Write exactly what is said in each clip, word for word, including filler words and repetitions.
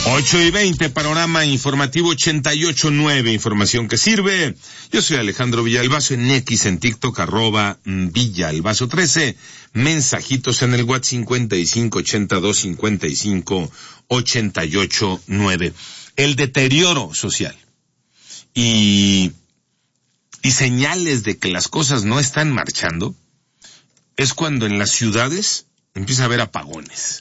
ocho y veinte, panorama informativo ochenta y ocho nueve, información que sirve. Yo soy Alejandro Villalbazo, en X, en TikTok, arroba Villalbazo trece, mensajitos en el WhatsApp cincuenta y cinco ochenta y dos cincuenta y cinco ochenta y ocho nueve. El deterioro social y, y señales de que las cosas no están marchando es cuando en las ciudades empieza a haber apagones.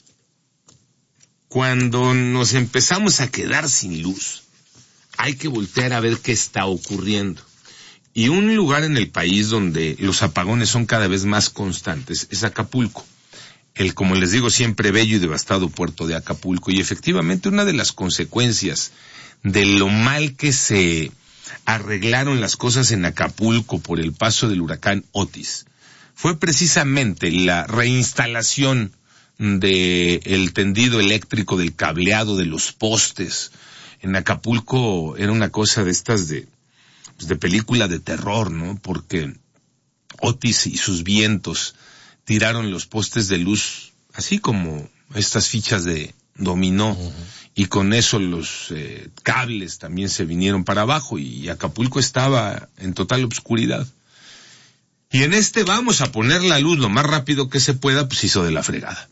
Cuando nos empezamos a quedar sin luz, hay que voltear a ver qué está ocurriendo. Y un lugar en el país donde los apagones son cada vez más constantes es Acapulco. El, como les digo, siempre bello y devastado puerto de Acapulco. Y efectivamente una de las consecuencias de lo mal que se arreglaron las cosas en Acapulco por el paso del huracán Otis fue precisamente la reinstalación de el tendido eléctrico, del cableado, de los postes. En Acapulco era una cosa de estas de, pues de película de terror, ¿no? Porque Otis y sus vientos tiraron los postes de luz, así como estas fichas de dominó, uh-huh. Y con eso los eh, cables también se vinieron para abajo y Acapulco estaba en total obscuridad. Y en este vamos a poner la luz lo más rápido que se pueda, pues hizo de la fregada.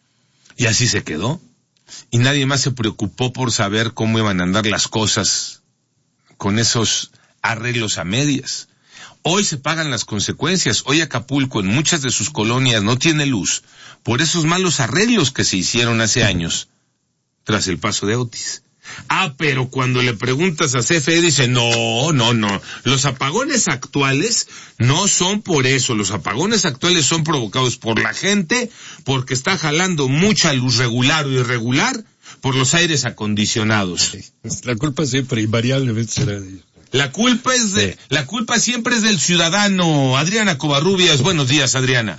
Y así se quedó. Y nadie más se preocupó por saber cómo iban a andar las cosas con esos arreglos a medias. Hoy se pagan las consecuencias. Hoy Acapulco en muchas de sus colonias no tiene luz por esos malos arreglos que se hicieron hace años tras el paso de Otis. Ah, pero cuando le preguntas a C F E dice, no, no, no, los apagones actuales no son por eso, los apagones actuales son provocados por la gente, porque está jalando mucha luz regular o irregular por los aires acondicionados. Sí, la culpa siempre invariablemente será de ellos. La culpa es de, sí. la culpa siempre es del ciudadano. Adriana Covarrubias, buenos días, Adriana.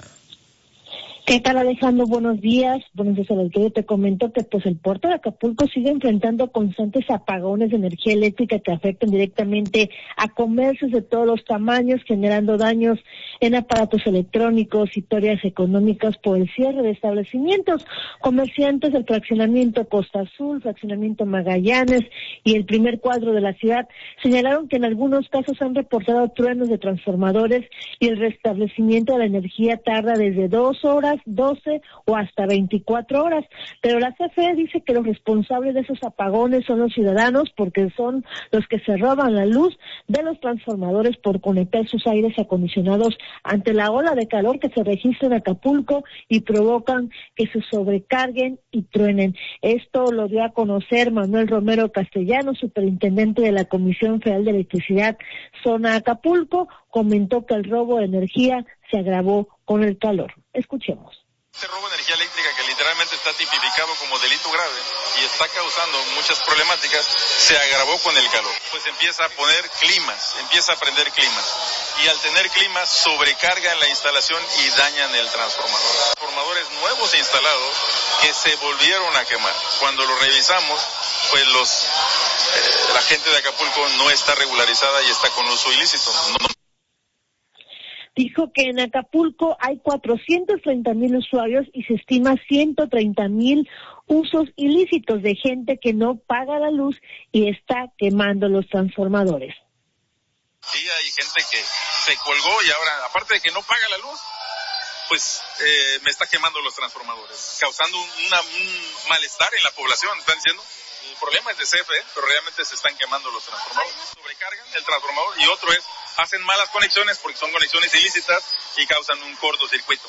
¿Qué tal, Alejandro? Buenos días. Buenos días, Alejandro. Te comento que pues el puerto de Acapulco sigue enfrentando constantes apagones de energía eléctrica que afectan directamente a comercios de todos los tamaños, generando daños en aparatos electrónicos y pérdidas económicas por el cierre de establecimientos. Comerciantes del fraccionamiento Costa Azul, fraccionamiento Magallanes y el primer cuadro de la ciudad señalaron que en algunos casos han reportado truenos de transformadores y el restablecimiento de la energía tarda desde dos horas, doce o hasta veinticuatro horas, pero la C F E dice que los responsables de esos apagones son los ciudadanos porque son los que se roban la luz de los transformadores por conectar sus aires acondicionados ante la ola de calor que se registra en Acapulco y provocan que se sobrecarguen y truenen. Esto lo dio a conocer Manuel Romero Castellano, superintendente de la Comisión Federal de Electricidad Zona Acapulco. Comentó que el robo de energía se agravó con el calor. Escuchemos. Este robo de energía eléctrica, que literalmente está tipificado como delito grave y está causando muchas problemáticas, se agravó con el calor. Pues empieza a poner climas, empieza a prender climas. Y al tener climas, sobrecargan la instalación y dañan el transformador. Transformadores nuevos instalados que se volvieron a quemar. Cuando lo revisamos, pues los eh, la gente de Acapulco no está regularizada y está con uso ilícito. No, no. Dijo que en Acapulco hay cuatrocientos treinta mil usuarios y se estima ciento treinta mil usos ilícitos de gente que no paga la luz y está quemando los transformadores. Sí, hay gente que se colgó y ahora, aparte de que no paga la luz, pues eh, me está quemando los transformadores, causando una, un malestar en la población, ¿están diciendo? El problema es de C F E, pero realmente se están quemando los transformadores. Sobrecargan el transformador y otro es, hacen malas conexiones porque son conexiones ilícitas y causan un cortocircuito.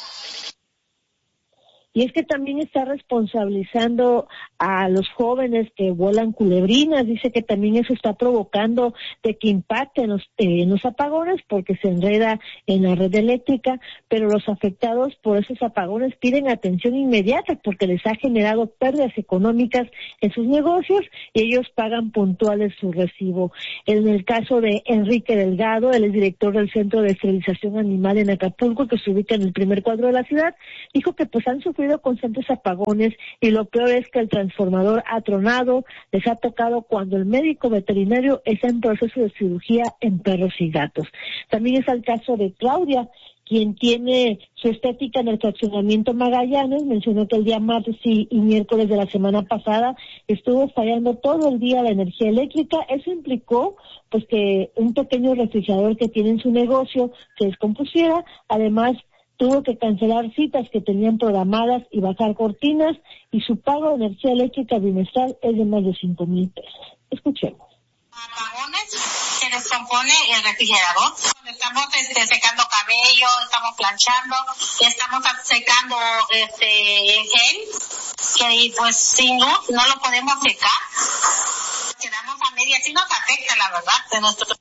Y es que también está responsabilizando a los jóvenes que vuelan culebrinas. Dice que también eso está provocando de que impacten los, eh, en los apagones porque se enreda en la red eléctrica, pero los afectados por esos apagones piden atención inmediata porque les ha generado pérdidas económicas en sus negocios y ellos pagan puntuales su recibo. En el caso de Enrique Delgado, él es director del Centro de Esterilización Animal en Acapulco, que se ubica en el primer cuadro de la ciudad, dijo que pues han sufrido constantes apagones y lo peor es que el transformador ha tronado, les ha tocado cuando el médico veterinario está en proceso de cirugía en perros y gatos. También es el caso de Claudia, quien tiene su estética en el fraccionamiento Magallanes, mencionó que el día martes y, y miércoles de la semana pasada estuvo fallando todo el día la energía eléctrica. Eso implicó pues que un pequeño refrigerador que tiene en su negocio se descompusiera. Además, tuvo que cancelar citas que tenían programadas y bajar cortinas, y su pago de energía eléctrica bimestral es de más de cinco mil pesos. Escuchemos. Apagones, se descompone el refrigerador. Cuando estamos este, secando cabello, estamos planchando, estamos secando este el gel, que pues sin luz no lo podemos secar. Quedamos a media, sí nos afecta la verdad de nuestro.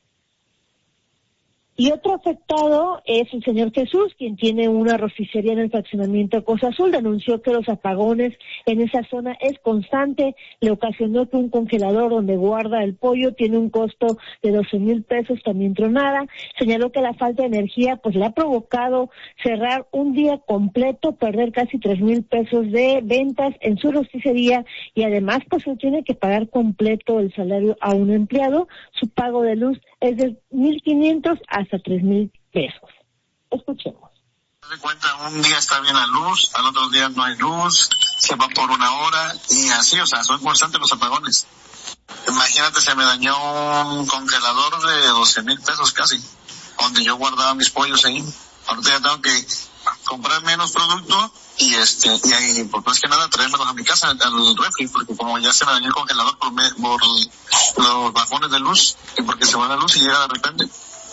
Y otro afectado es el señor Jesús, quien tiene una rosticería en el fraccionamiento Costa Azul. Denunció que los apagones en esa zona es constante. Le ocasionó que un congelador donde guarda el pollo tiene un costo de doce mil pesos, también tronada. Señaló que la falta de energía pues le ha provocado cerrar un día completo, perder casi tres mil pesos de ventas en su rosticería, y además pues él tiene que pagar completo el salario a un empleado. Su pago de luz es de mil quinientos hasta tres mil pesos. Escuchemos. Se cuenta, un día está bien la luz, al otro día no hay luz, se va por una hora y así, o sea, son constantes los apagones. Imagínate, se me dañó un congelador de doce mil pesos casi, donde yo guardaba mis pollos ahí. Ahorita ya tengo que comprar menos producto y este y ahí, pues más que nada traérmelos a mi casa, al refri, porque como ya se me dañó el congelador por, me, por los bajones de luz, y porque se va la luz y llega de repente.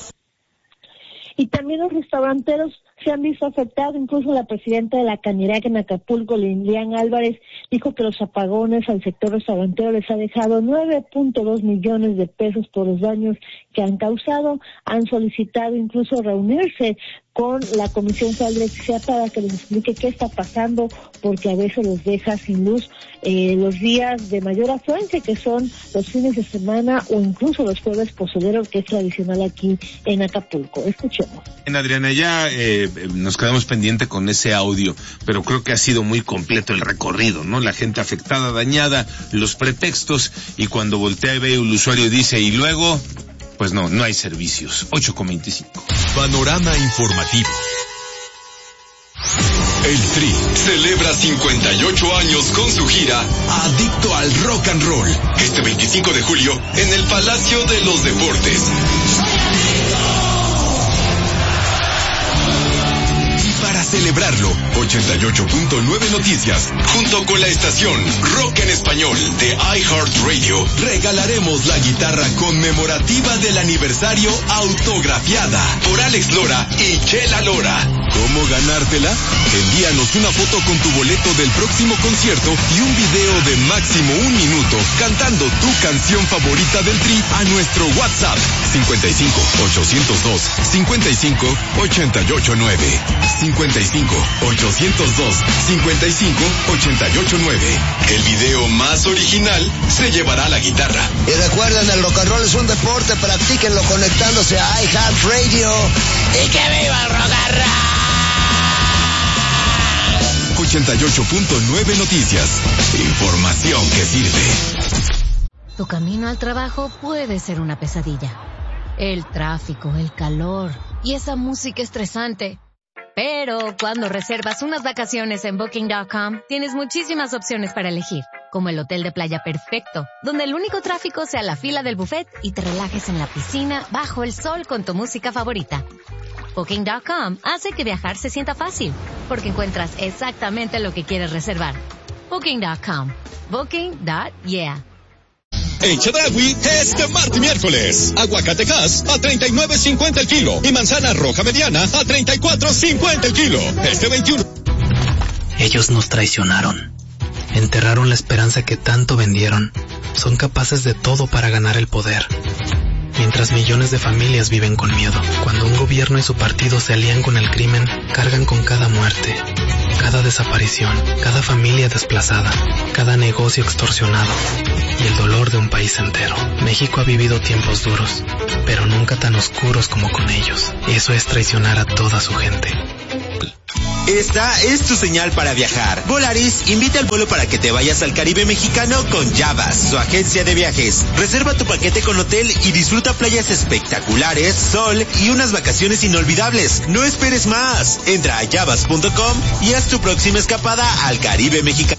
Y también los restauranteros se han visto afectados. Incluso la presidenta de la Canirac en Acapulco, Lilian Álvarez, dijo que los apagones al sector restaurantero les ha dejado nueve punto dos millones de pesos por los daños que han causado. Han solicitado incluso reunirse con la Comisión Federal de Electricidad para que les explique qué está pasando, porque a veces los deja sin luz eh, los días de mayor afluencia, que son los fines de semana o incluso los jueves pozoleros, que es tradicional aquí en Acapulco. Escuchemos. En Adriana, ya eh, nos quedamos pendiente con ese audio, pero creo que ha sido muy completo el recorrido, ¿no? La gente afectada, dañada, los pretextos, y cuando voltea y ve el usuario dice, y luego, pues no, no hay servicios. ocho con veinticinco. Panorama informativo. El Tri celebra cincuenta y ocho años con su gira Adicto al Rock and Roll, este veinticinco de julio en el Palacio de los Deportes. Para celebrarlo, ochenta y ocho punto nueve Noticias, junto con la estación Rock en Español de iHeartRadio, regalaremos la guitarra conmemorativa del aniversario autografiada por Alex Lora y Chela Lora. ¿Cómo ganártela? Envíanos una foto con tu boleto del próximo concierto y un video de máximo un minuto cantando tu canción favorita del Tri a nuestro WhatsApp cincuenta y cinco, ochocientos dos, cincuenta y cinco, ochenta y ocho nueve. cincuenta y cinco, ochocientos dos, cincuenta y cinco, ochenta y ocho nueve. El video más original se llevará la guitarra. Y recuerden, el rock and roll es un deporte, practíquenlo conectándose a iHeartRadio. ¡Y que viva el rock and roll! ochenta y ocho punto nueve Noticias. Información que sirve. Tu camino al trabajo puede ser una pesadilla. El tráfico, el calor y esa música estresante. Pero cuando reservas unas vacaciones en Booking punto com, tienes muchísimas opciones para elegir, como el hotel de playa perfecto, donde el único tráfico sea la fila del buffet y te relajes en la piscina bajo el sol con tu música favorita. Booking punto com hace que viajar se sienta fácil, porque encuentras exactamente lo que quieres reservar. Booking punto com. Booking. Yeah. En Chedraui, este martes y miércoles, aguacate Hass a treinta y nueve cincuenta el kilo y manzana roja mediana a treinta y cuatro cincuenta el kilo. Este veintiuno. Ellos nos traicionaron. Enterraron la esperanza que tanto vendieron. Son capaces de todo para ganar el poder. Mientras millones de familias viven con miedo. Cuando un gobierno y su partido se alían con el crimen, cargan con cada muerte, cada desaparición, cada familia desplazada, cada negocio extorsionado y el dolor de un país entero. México ha vivido tiempos duros, pero nunca tan oscuros como con ellos. Eso es traicionar a toda su gente. Esta es tu señal para viajar. Volaris invita al vuelo para que te vayas al Caribe mexicano con Yavas, su agencia de viajes. Reserva tu paquete con hotel y disfruta playas espectaculares, sol y unas vacaciones inolvidables. No esperes más. Entra a yavas punto com y haz tu próxima escapada al Caribe mexicano.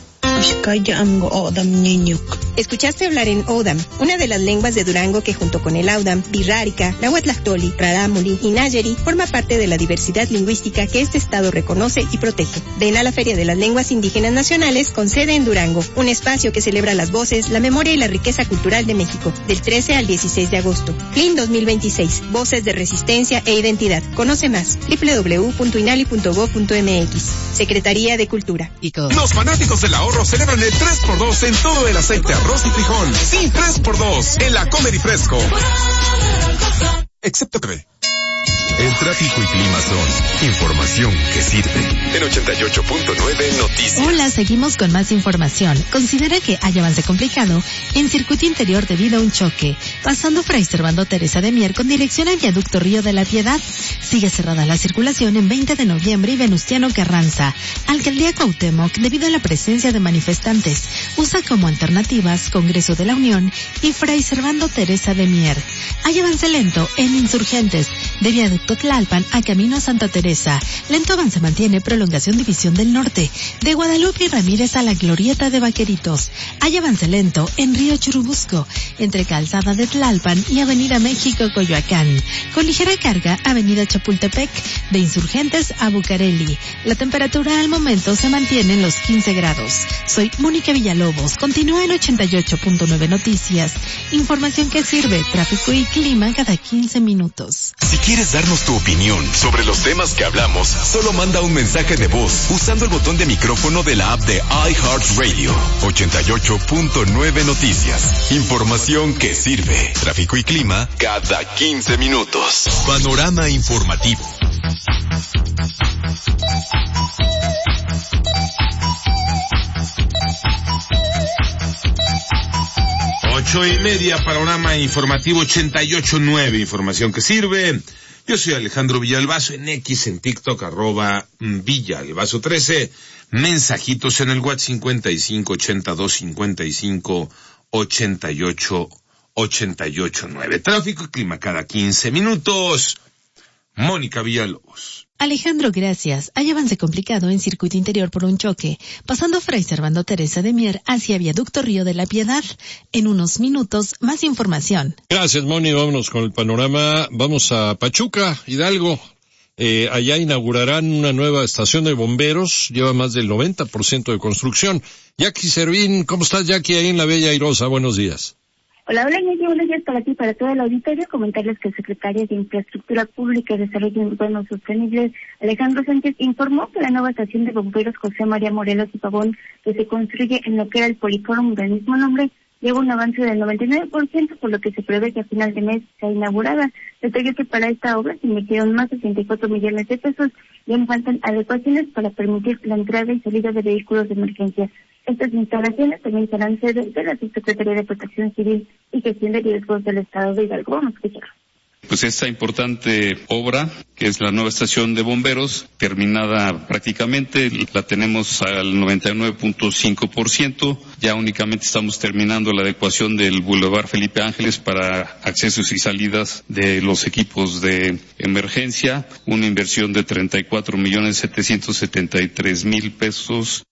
Escuchaste hablar en Odam, una de las lenguas de Durango que junto con el Audam, Birrárica, Nahuatlactoli, Rarámuri y Nayeri forma parte de la diversidad lingüística que este estado reconoce y protege. Ven a la Feria de las Lenguas Indígenas Nacionales con sede en Durango, un espacio que celebra las voces, la memoria y la riqueza cultural de México, del trece al dieciséis de agosto. F L I N dos mil veintiséis, Voces de Resistencia e Identidad. Conoce más, doble u doble u doble u punto inali punto gob punto m x. Secretaría de Cultura. Los fanáticos del ahorro celebran el tres por dos en todo el aceite, arroz y frijol. Sí, tres por dos en la Comer y Fresco. Excepto que... El tráfico y clima son información que sirve. En ochenta y ocho punto nueve Noticias. Hola, seguimos con más información. Considera que hay avance complicado en circuito interior debido a un choque, pasando Fray Servando Teresa de Mier con dirección al viaducto Río de la Piedad. Sigue cerrada la circulación en veinte de noviembre y Venustiano Carranza. Alcaldía Cuauhtémoc debido a la presencia de manifestantes. Usa como alternativas Congreso de la Unión y Fray Servando Teresa de Mier. Hay avance lento en Insurgentes de viaducto Tlalpan a camino a Santa Teresa. Lento avance mantiene prolongación División del Norte. De Guadalupe y Ramírez a la Glorieta de Vaqueritos. Hay avance lento en Río Churubusco, entre Calzada de Tlalpan y Avenida México Coyoacán. Con ligera carga, Avenida Chapultepec, de Insurgentes a Bucareli. La temperatura al momento se mantiene en los quince grados. Soy Mónica Villalobos. Continúa en ochenta y ocho punto nueve Noticias. Información que sirve, tráfico y clima cada quince minutos. Si quieres darnos tu opinión sobre los temas que hablamos, solo manda un mensaje de voz usando el botón de micrófono de la app de iHeartRadio. ochenta y ocho punto nueve Noticias. Información que sirve. Tráfico y clima cada quince minutos. Panorama informativo. Ocho y media, panorama informativo ochenta y ocho punto nueve, información que sirve. Yo soy Alejandro Villalbazo, en X, en TikTok, arroba Villalbazo trece, mensajitos en el WhatsApp cincuenta y cinco ochenta y dos cincuenta y cinco ochenta y ocho ochenta y ocho nueve. Tráfico y clima cada quince minutos. Mónica Villalobos. Alejandro, gracias. Hay avance complicado en circuito interior por un choque, pasando Fray Servando Teresa de Mier hacia viaducto Río de la Piedad. En unos minutos, más información. Gracias, Moni. Vámonos con el panorama. Vamos a Pachuca, Hidalgo. Eh, allá inaugurarán una nueva estación de bomberos. Lleva más del noventa por ciento de construcción. Jackie Servín, ¿cómo estás, Jackie, ahí en la Bella Airosa? Buenos días. Hola, hola, Ñeñe, buenos días para ti y para todo el auditorio. Comentarles que el secretario de Infraestructura Pública y Desarrollo Urbano Sostenible, Alejandro Sánchez, informó que la nueva estación de bomberos José María Morelos y Pavón, que se construye en lo que era el Polifórum del mismo nombre, lleva un avance del noventa y nueve por ciento, por lo que se prevé que a final de mes sea inaugurada. Detalló que para esta obra se invirtieron más de sesenta y cuatro millones de pesos y aún faltan adecuaciones para permitir la entrada y salida de vehículos de emergencia. Estas instalaciones también serán sede de la Subsecretaría de Protección Civil y Gestión de Riesgos del Estado de Hidalgo. Vamos a escuchar. Pues esta importante obra, que es la nueva estación de bomberos, terminada prácticamente, la tenemos al noventa y nueve punto cinco por ciento. Ya únicamente estamos terminando la adecuación del Boulevard Felipe Ángeles para accesos y salidas de los equipos de emergencia. Una inversión de treinta y cuatro millones setecientos setenta y tres mil pesos.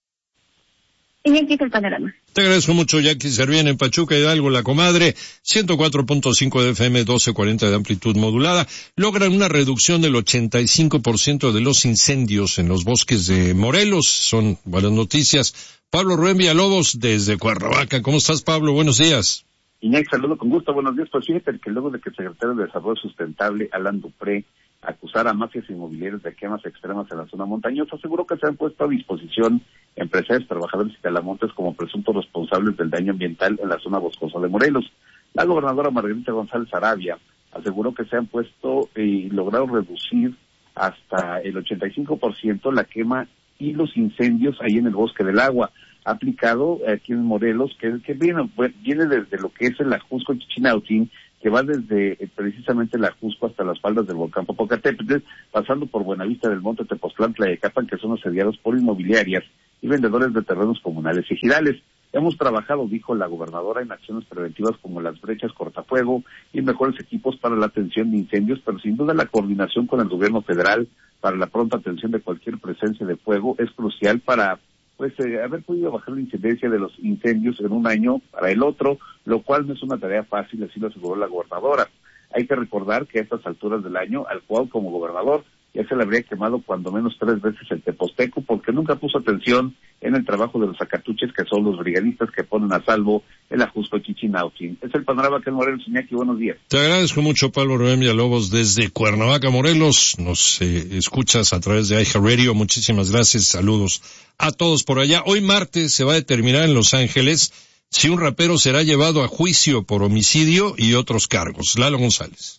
Y aquí está el panorama. Te agradezco mucho, Jackie Servín, en Pachuca, Hidalgo, La Comadre, ciento cuatro punto cinco de F M, doce cuarenta de amplitud modulada, logran una reducción del ochenta y cinco por ciento de los incendios en los bosques de Morelos. Son buenas noticias. Pablo Rubén Villalobos, desde Cuernavaca. ¿Cómo estás, Pablo? Buenos días. Iñaki, saludo con gusto. Buenos días. Pues fíjate que luego de que el secretario de Desarrollo Sustentable, Alan Dupré, acusara a mafias inmobiliarias de quemas extremas en la zona montañosa, aseguró que se han puesto a disposición empresarios, trabajadores y talamontes como presuntos responsables del daño ambiental en la zona boscosa de Morelos. La gobernadora Margarita González Arabia aseguró que se han puesto y lograron reducir hasta el ochenta y cinco por ciento la quema y los incendios ahí en el Bosque del Agua, aplicado aquí en Morelos, que, que viene, viene desde lo que es el Ajusco Chichinautzin, que va desde eh, precisamente la Jusco hasta las faldas del volcán Popocatépetl, pasando por Buenavista del Monte, Tepoztlán, Tlayacapan, que son asediados por inmobiliarias y vendedores de terrenos comunales y ejidales. Hemos trabajado, dijo la gobernadora, en acciones preventivas como las brechas cortafuego y mejores equipos para la atención de incendios, pero sin duda la coordinación con el gobierno federal para la pronta atención de cualquier presencia de fuego es crucial para pues eh, haber podido bajar la incidencia de los incendios en un año para el otro, lo cual no es una tarea fácil, así lo aseguró la gobernadora. Hay que recordar que a estas alturas del año, al cual como gobernador ya se le habría quemado cuando menos tres veces el Teposteco, porque nunca puso atención en el trabajo de los acatuches, que son los brigadistas que ponen a salvo el Ajusco Chichinautzin. Es el panorama que es Morelos. Iñaki, buenos días. Te agradezco mucho, Pablo Rubén Villalobos, desde Cuernavaca, Morelos. Nos eh, escuchas a través de iHeartRadio. Muchísimas gracias, saludos a todos por allá. Hoy martes se va a determinar en Los Ángeles si un rapero será llevado a juicio por homicidio y otros cargos. Lalo González.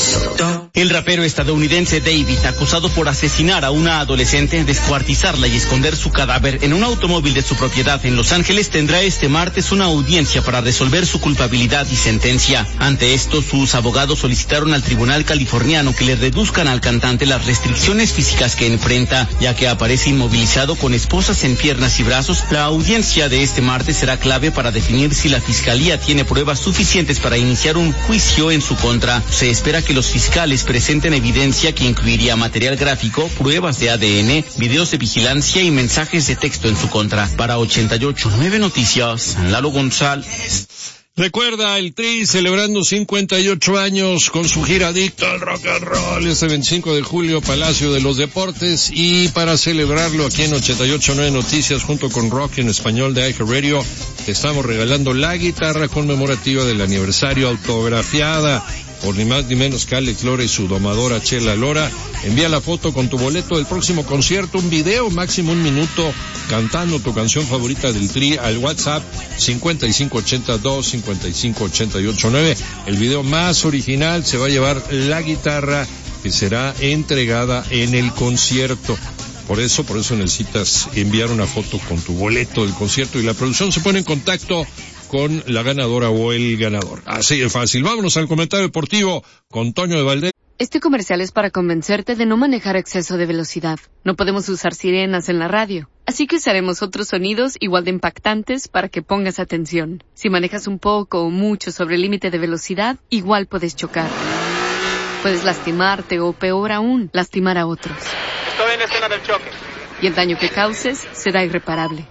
El rapero estadounidense David, acusado por asesinar a una adolescente, descuartizarla y esconder su cadáver en un automóvil de su propiedad en Los Ángeles, tendrá este martes una audiencia para resolver su culpabilidad y sentencia. Ante esto, sus abogados solicitaron al tribunal californiano que le reduzcan al cantante las restricciones físicas que enfrenta, ya que aparece inmovilizado con esposas en piernas y brazos. La audiencia de este martes será clave para definir si la fiscalía tiene pruebas suficientes para iniciar un juicio en su contra. Se espera que los fiscales presenten evidencia que incluiría material gráfico, pruebas de A D N, videos de vigilancia y mensajes de texto en su contra. Para ochenta y ocho punto nueve Noticias, Lalo González. Recuerda el Tri celebrando cincuenta y ocho años con su gira Adicto al Rock and Roll este veinticinco de julio, Palacio de los Deportes, y para celebrarlo aquí en ochenta y ocho punto nueve Noticias junto con Rock en Español de iHeartRadio te estamos regalando la guitarra conmemorativa del aniversario autografiada por ni más ni menos que Alex Lora y su domadora Chela Lora. Envía la foto con tu boleto del próximo concierto, un video máximo un minuto cantando tu canción favorita del Tri al WhatsApp cincuenta y cinco ochenta y dos cincuenta y cinco ochenta y ocho nueve. El video más original se va a llevar la guitarra que será entregada en el concierto. Por eso, por eso necesitas enviar una foto con tu boleto del concierto y la producción se pone en contacto con la ganadora o el ganador. Así de fácil. Vámonos al comentario deportivo con Toño de Valdés. Este comercial es para convencerte de no manejar a exceso de velocidad. No podemos usar sirenas en la radio, así que usaremos otros sonidos igual de impactantes para que pongas atención. Si manejas un poco o mucho sobre el límite de velocidad, igual puedes chocar. Puedes lastimarte o, peor aún, lastimar a otros. Estoy en la escena del choque. Y el daño que causes será irreparable.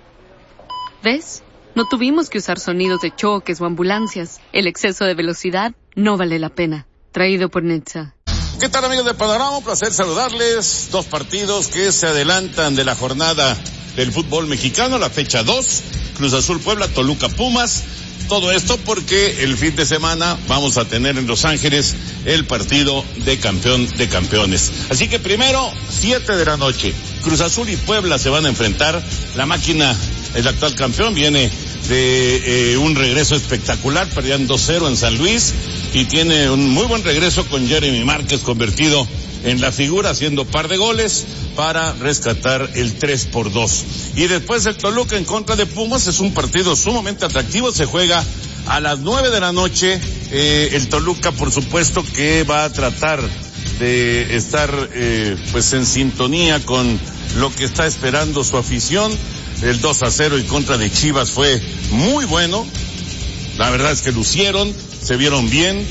¿Ves? No tuvimos que usar sonidos de choques o ambulancias. El exceso de velocidad no vale la pena. Traído por Netza. ¿Qué tal, amigos de Panorama? Un placer saludarles. Dos partidos que se adelantan de la jornada del fútbol mexicano, la fecha dos, Cruz Azul Puebla, Toluca Pumas. Todo esto porque el fin de semana vamos a tener en Los Ángeles el partido de campeón de campeones. Así que primero, siete de la noche, Cruz Azul y Puebla se van a enfrentar. La máquina, el actual campeón, viene de eh, un regreso espectacular, perdían dos cero en San Luis y tiene un muy buen regreso con Jeremy Márquez convertido en la figura, haciendo par de goles para rescatar el tres por dos. Y después el Toluca en contra de Pumas, es un partido sumamente atractivo, se juega a las nueve de la noche, eh, el Toluca por supuesto que va a tratar de estar eh, pues en sintonía con lo que está esperando su afición. El dos a cero en contra de Chivas fue muy bueno, la verdad es que lucieron, se vieron bien,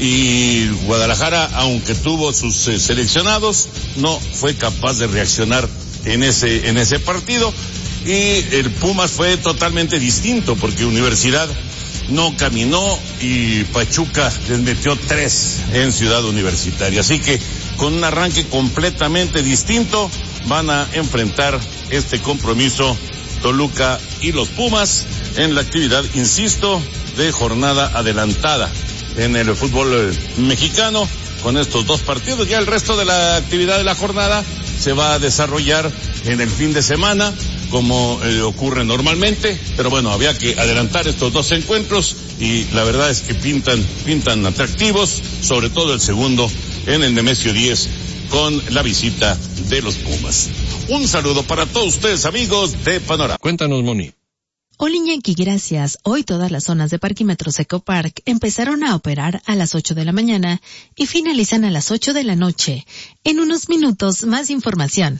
y Guadalajara, aunque tuvo sus eh, seleccionados, no fue capaz de reaccionar en ese en ese partido. Y el Pumas fue totalmente distinto porque Universidad no caminó y Pachuca les metió tres en Ciudad Universitaria. Así que con un arranque completamente distinto van a enfrentar este compromiso Toluca y los Pumas en la actividad, insisto, de jornada adelantada en el fútbol mexicano. Con estos dos partidos, ya el resto de la actividad de la jornada se va a desarrollar en el fin de semana, como eh, ocurre normalmente, pero bueno, había que adelantar estos dos encuentros y la verdad es que pintan, pintan atractivos, sobre todo el segundo en el Nemesio diez con la visita de los Pumas. Un saludo para todos ustedes, amigos de Panorama. Cuéntanos, Moni. Hola Iñaki, gracias. Hoy todas las zonas de Parquímetros Ecopark empezaron a operar a las ocho de la mañana y finalizan a las ocho de la noche. En unos minutos, más información.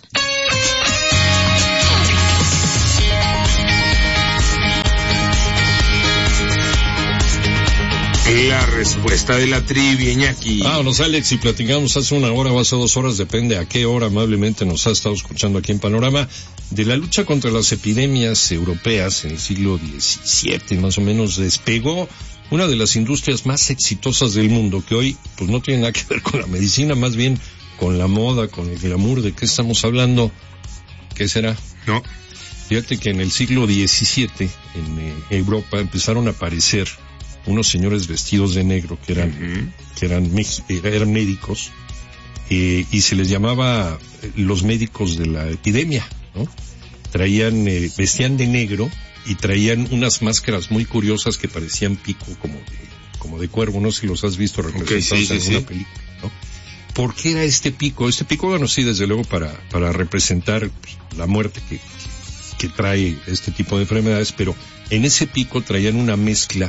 La respuesta de la trivia, Iñaki. Vámonos, Alex, y platicamos hace una hora o hace dos horas, depende a qué hora amablemente nos ha estado escuchando aquí en Panorama, de la lucha contra las epidemias europeas en el siglo diecisiete, más o menos, despegó una de las industrias más exitosas del mundo, que hoy pues no tiene nada que ver con la medicina, más bien con la moda, con el glamour. ¿De qué estamos hablando? ¿Qué será? No. Fíjate que en el siglo diecisiete, en eh, Europa, empezaron a aparecer unos señores vestidos de negro que eran uh-huh. que eran, eran médicos eh, y se les llamaba los médicos de la epidemia, ¿no? Traían, eh, vestían de negro y traían unas máscaras muy curiosas que parecían pico como de, como de cuervo, no sé si los has visto representados okay, sí, en sí, alguna sí. película, ¿no? ¿Por qué era este pico? Este pico, bueno, sí, desde luego para, para representar pues, la muerte que, que trae este tipo de enfermedades, pero en ese pico traían una mezcla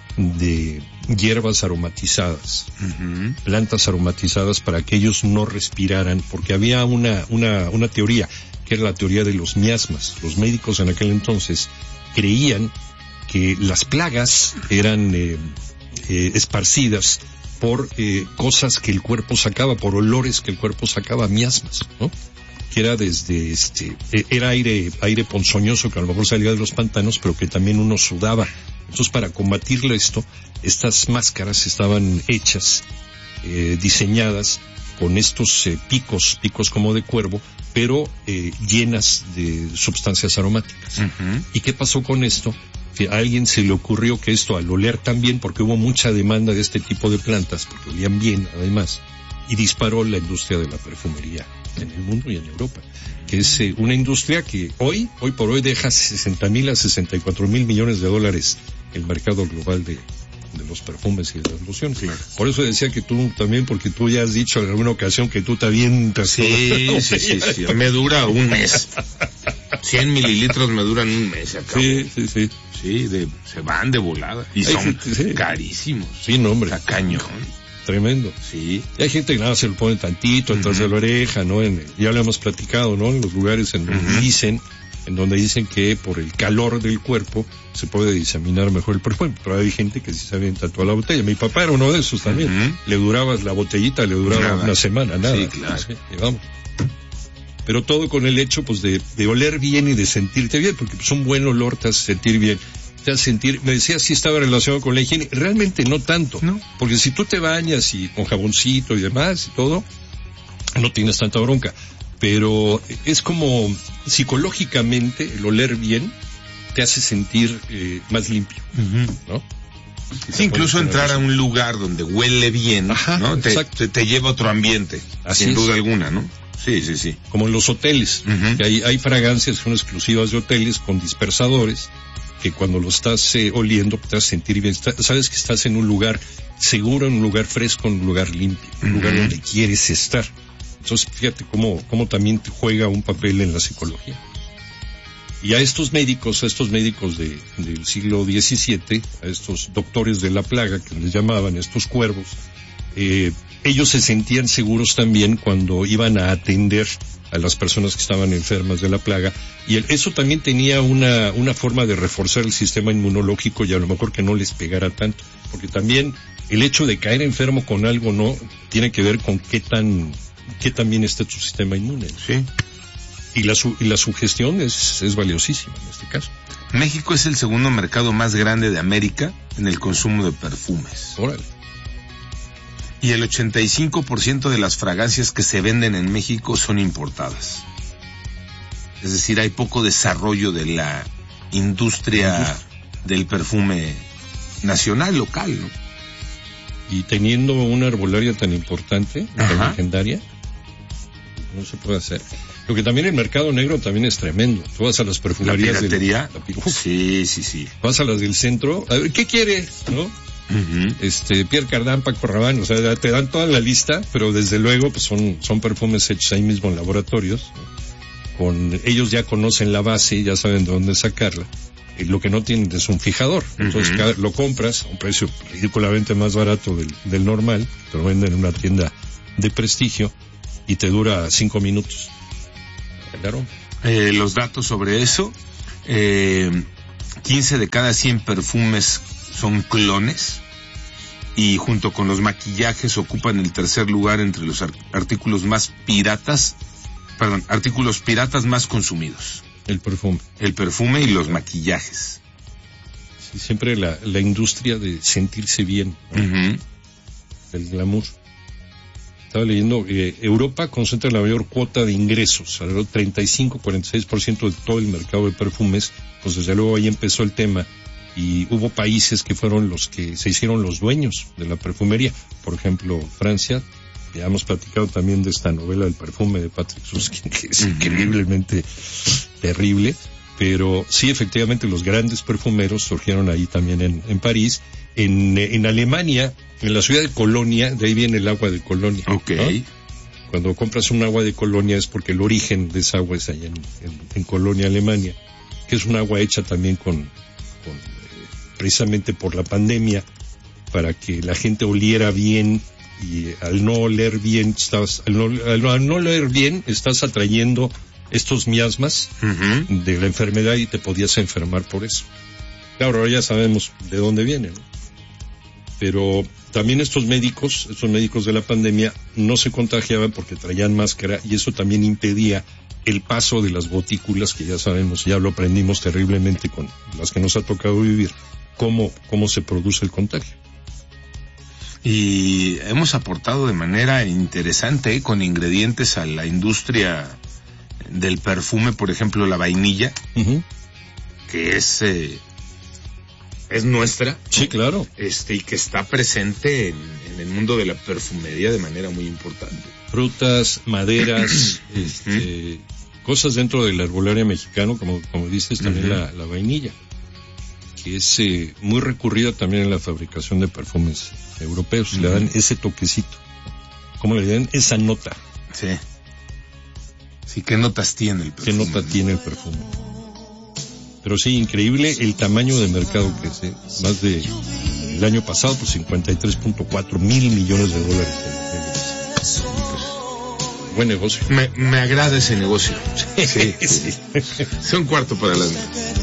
de hierbas aromatizadas, uh-huh. plantas aromatizadas para que ellos no respiraran, porque había una, una, una teoría, que era la teoría de los miasmas. Los médicos en aquel entonces creían que las plagas eran eh, eh, esparcidas por eh, cosas que el cuerpo sacaba, por olores que el cuerpo sacaba, miasmas, ¿no? Que era desde este, era aire, aire ponzoñoso que a lo mejor salía de los pantanos, pero que también uno sudaba. Entonces, para combatirlo esto, estas máscaras estaban hechas, eh, diseñadas con estos eh, picos, picos como de cuervo, pero eh, llenas de sustancias aromáticas. Uh-huh. ¿Y qué pasó con esto? Que a alguien se le ocurrió que esto, al oler tan bien, porque hubo mucha demanda de este tipo de plantas, porque olían bien además, y disparó la industria de la perfumería en el mundo y en Europa, que es eh, una industria que hoy, hoy por hoy deja sesenta mil a sesenta y cuatro mil millones de dólares el mercado global de, de los perfumes y de las lociones. Claro. Por eso decía que tú también, porque tú ya has dicho en alguna ocasión que tú te avientas. Sí, todo. sí, sí, sí, me dura un mes. cien mililitros me duran un mes acá. Sí, sí, sí. Sí, de, se van de volada. Y Ay, son sí, sí. carísimos. Sí, no, hombre. O sea, cañón. Tremendo. Sí. Y hay gente que nada se lo pone tantito, atrás uh-huh. de la oreja, ¿no? En, ya lo hemos platicado, ¿no? En los lugares en donde uh-huh. dicen, en donde dicen que por el calor del cuerpo se puede diseminar mejor el perfume, pero hay gente que sí se avienta toda la botella. Mi papá era uno de esos también. Uh-huh. Le duraba la botellita, le duraba nada. Una semana, nada. Sí, claro. Sí, vamos. Pero todo con el hecho, pues, de, de oler bien y de sentirte bien, porque pues, un buen olor te hace sentir bien. Te hace sentir, me decía si estaba relacionado con la higiene, realmente no tanto, ¿no? Porque si tú te bañas y con jaboncito y demás y todo, no tienes tanta bronca, pero es como psicológicamente el oler bien te hace sentir eh, más limpio, uh-huh. ¿no? Sí, incluso entrar a un lugar donde huele bien, Ajá, ¿no? Te, te, te lleva a otro ambiente, Así sin es. duda alguna, ¿no? Sí, sí, sí. Como en los hoteles, uh-huh. que hay, hay fragancias que son exclusivas de hoteles con dispersadores, que cuando lo estás eh, oliendo te vas a sentir bien, Está, sabes que estás en un lugar seguro, en un lugar fresco, en un lugar limpio, en un uh-huh. lugar donde quieres estar. Entonces fíjate cómo, cómo también te juega un papel en la psicología. Y a estos médicos, a estos médicos de, del siglo diecisiete, a estos doctores de la plaga que les llamaban, estos cuervos, eh, ellos se sentían seguros también cuando iban a atender a las personas que estaban enfermas de la plaga, y el, eso también tenía una, una forma de reforzar el sistema inmunológico y a lo mejor que no les pegara tanto, porque también el hecho de caer enfermo con algo no tiene que ver con qué tan, qué tan bien está tu sistema inmune. Sí. Y la, su, y la sugestión es, es valiosísima en este caso. México es el segundo mercado más grande de América en el consumo de perfumes. Órale. Y el ochenta y cinco por ciento de las fragancias que se venden en México son importadas. Es decir, hay poco desarrollo de la industria del perfume nacional, local, ¿no? Y teniendo una herbolaria tan importante, tan legendaria, no se puede hacer. Lo que también el mercado negro también es tremendo. Tú vas a las perfumerías. ¿La piratería? Del, la, sí, sí, sí. Vas a las del centro, a ver, ¿qué quiere? ¿No? Uh-huh. Este, Pierre Cardin, Paco Rabanne, o sea, te dan toda la lista, pero desde luego, pues son, son perfumes hechos ahí mismo en laboratorios, ¿no? Con, ellos ya conocen la base, ya saben de dónde sacarla, Eh, lo que no tienen es un fijador. Entonces uh-huh. cada, lo compras a un precio ridículamente más barato del, del normal, te lo venden en una tienda de prestigio y te dura cinco minutos. Claro. Eh, los datos sobre eso, eh, quince de cada cien perfumes son clones y junto con los maquillajes ocupan el tercer lugar entre los art- artículos más piratas, perdón, artículos piratas más consumidos. El perfume. El perfume y los maquillajes. Sí, siempre la, la industria de sentirse bien, ¿no? Uh-huh. El glamour. Estaba leyendo, eh, Europa concentra la mayor cuota de ingresos, alrededor del treinta y cinco a cuarenta y seis por ciento de todo el mercado de perfumes, pues desde luego ahí empezó el tema, y hubo países que fueron los que se hicieron los dueños de la perfumería, por ejemplo, Francia. Ya hemos platicado también de esta novela del perfume de Patrick Susskind, que es uh-huh. increíblemente terrible, pero sí, efectivamente, los grandes perfumeros surgieron ahí también en, en París. En, en Alemania, en la ciudad de Colonia, de ahí viene el agua de Colonia. Okay. ¿No? Cuando compras un agua de Colonia es porque el origen de esa agua es allá en, en, en Colonia, Alemania, que es un agua hecha también con, con eh, precisamente por la pandemia, para que la gente oliera bien, y al no oler bien, estás, al no, al no, al no oler bien, estás atrayendo estos miasmas uh-huh. de la enfermedad y te podías enfermar por eso. Claro, ahora ya sabemos de dónde viene, ¿no? Pero también estos médicos, estos médicos de la pandemia, no se contagiaban porque traían máscara y eso también impedía el paso de las gotículas, que ya sabemos, ya lo aprendimos terriblemente con las que nos ha tocado vivir, cómo, cómo se produce el contagio. Y hemos aportado de manera interesante, ¿eh? con ingredientes a la industria del perfume, por ejemplo, la vainilla, uh-huh. que es... Eh, es nuestra. Sí, claro. Este, y que está presente en, en el mundo de la perfumería de manera muy importante. Frutas, maderas, este, cosas dentro del herbolario mexicano, como, como dices, también uh-huh. la, la vainilla, que es eh, muy recurrida también en la fabricación de perfumes europeos. Uh-huh. Le dan ese toquecito. ¿Cómo le dan? Esa nota. Sí. Sí, ¿qué notas tiene el perfume? ¿Qué nota tiene el perfume? Pero sí, increíble el tamaño de mercado que es, ¿eh? Más de el año pasado, pues cincuenta y tres punto cuatro mil millones de dólares. Pues, buen negocio. Me, me agrada ese negocio. Sí, sí. Son cuarto para las nueve.